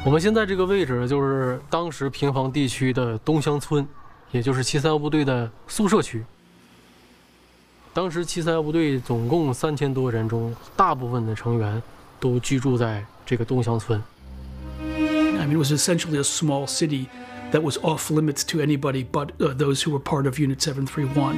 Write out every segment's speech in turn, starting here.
我们现在这个位置就是当时平房地区的东乡村，也就是731部队的宿舍区。当时731部队总共3000多人中，大部分的成员都居住在这个东乡村。 I mean, it was essentially a small city that was off limits to anybody but those who were part of Unit 731.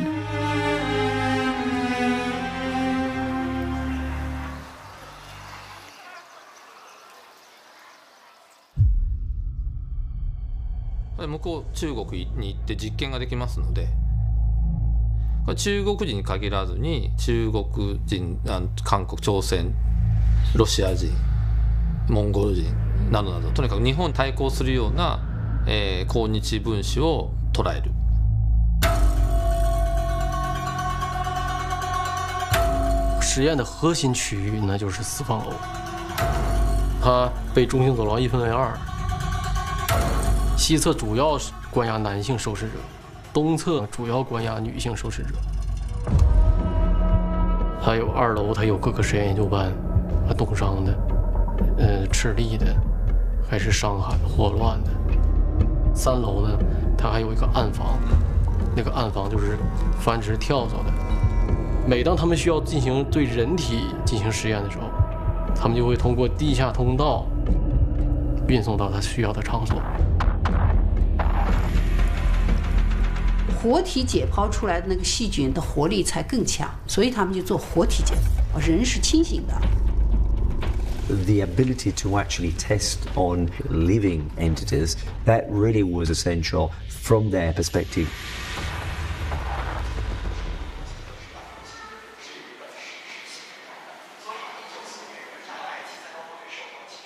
向こう中国に行って実験ができますので、中国人に限らずに中国人、韓国、朝鮮、ロシア人、モンゴル人などなど、とにかく日本に対抗するような、抗日分子を捉える。 实验的核心区域那就是四方楼，它被中心走廊一分为二。西侧主要关押男性受试者，东侧主要关押女性受试者。还有2楼，它有各个实验研究班，冻伤的，吃力的，还是伤寒霍乱的。3楼呢，它还有一个暗房，那个暗房就是繁殖跳蚤的。每当他们需要进行对人体进行实验的时候，他们就会通过地下通道运送到他需要的场所。 活体解剖出来的那个细菌的活力才更强，所以他们就做活体解剖。人是清醒的。 The ability to actually test on living entities, that really was essential from their perspective.